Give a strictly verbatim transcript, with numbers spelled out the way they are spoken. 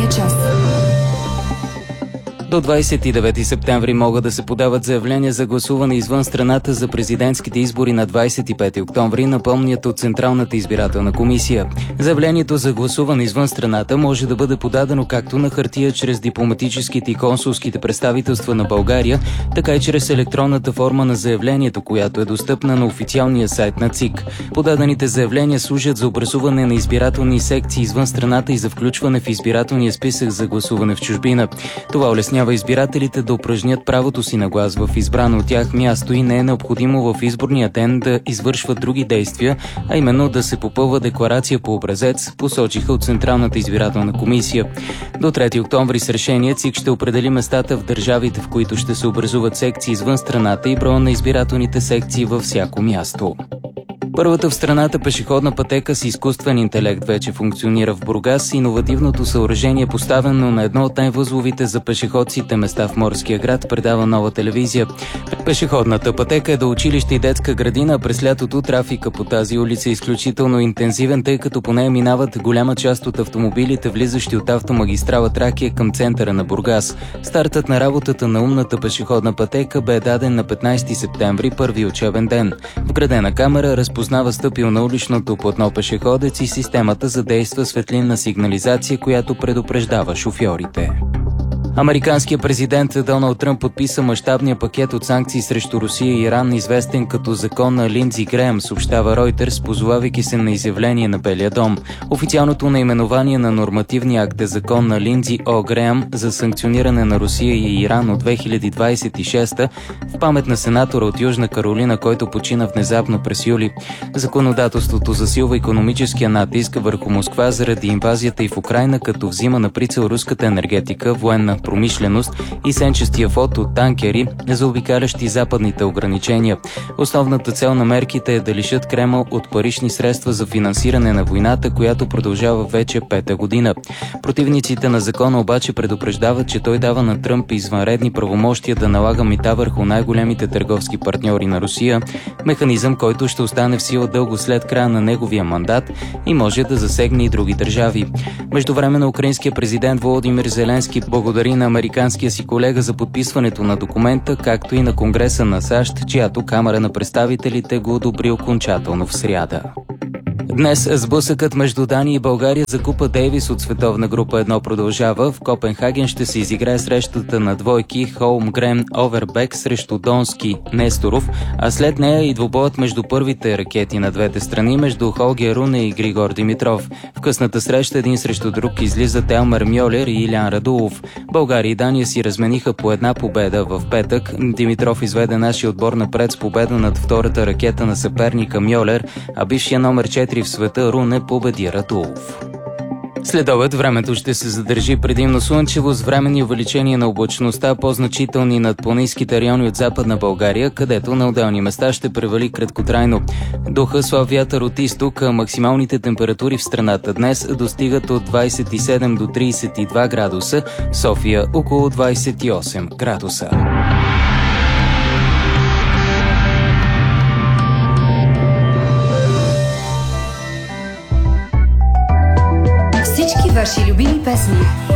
Изборния час. До двадесет и девети септември могат да се подават заявления за гласуване извън страната за президентските избори на двадесет и пети октомври, напомнят от Централната избирателна комисия. Заявлението за гласуване извън страната може да бъде подадено както на хартия чрез дипломатическите и консулските представителства на България, така и чрез електронната форма на заявлението, която е достъпна на официалния сайт на ЦИК. Подадените заявления служат за образуване на избирателни секции извън страната и за включване в избирателния списък за гласуване в чужбина. Това улеснява избирателите да упражнят правото си на глас в избрано от тях място и не е необходимо в изборния ден да извършват други действия, а именно да се попълва декларация по образец, посочиха от Централната избирателна комисия. До трети октомври с решение ЦИК ще определи местата в държавите, в които ще се образуват секции извън страната и броя на избирателните секции във всяко място. Първата в страната пешеходна пътека с изкуствен интелект вече функционира в Бургас. Иновативното съоръжение е поставено на едно от най-възловите за пешеходците места в морския град, предава Нова телевизия. Пешеходната пътека е до училище и детска градина. През лятото трафика по тази улица е изключително интензивен, тъй като по нея минават голяма част от автомобилите, влизащи от автомагистрала Тракия към центъра на Бургас. Стартът на работата на умната пешеходна пътека бе даден на петнадесети септември, първи учебен ден. Вградена камера разпознава стъпил на уличното платно пешеходец и системата задейства светлинна сигнализация, която предупреждава шофьорите. Американският президент Доналд Тръмп подписа мащабния пакет от санкции срещу Русия и Иран, известен като закон на Линдзи Греъм, съобщава Ройтерс, позовавайки се на изявление на Белия дом. Официалното наименование на нормативния акт е закон на Линдзи О. Греъм за санкциониране на Русия и Иран от две хиляди двадесет и шеста в памет на сенатора от Южна Каролина, който почина внезапно през юли. Законодателството засилва икономическия натиск върху Москва заради инвазията и в Украйна, като взима на прицел руската енергетика, военна промишленост и сенчестия флот от танкери, заобикалящи западните ограничения. Основната цел на мерките е да лишат Кремъл от парични средства за финансиране на войната, която продължава вече пета година. Противниците на закона обаче предупреждават, че той дава на Тръмп извънредни правомощия да налага мита върху най-големите търговски партньори на Русия, механизъм, който ще остане в сила дълго след края на неговия мандат и може да засегне и други държави. Междувременно украинският президент Володимир Зеленски благодари на американския си колега за подписването на документа, както и на Конгреса на САЩ, чиято камара на представителите го одобри окончателно в сряда. Днес сблъсъкът между Дания и България за Купа Дейвис от световна група едно продължава. В Копенхаген ще се изиграе срещата на двойки Холмгрен Овербек срещу Донски Несторов, а след нея и двубоят между първите ракети на двете страни между Холгер Руне и Григор Димитров. В късната среща един срещу друг излизат Елмер Мьолер и Илян Радулов. България и Дания си размениха по една победа в петък. Димитров изведе нашия отбор напред с победа над втората ракета на съперника Мьолер, а бившия номер четири в света Руне победи Радулов. След обед времето ще се задържи предимно слънчево с временни увеличения на облачността, по-значителни над планинските райони от Западна България, където на отделни места ще превали краткотрайно. Духа слаб вятър от изток, а максималните температури в страната днес достигат от двадесет и седем до тридесет и два градуса, в София около двадесет и осем градуса. Всички ваши любими песни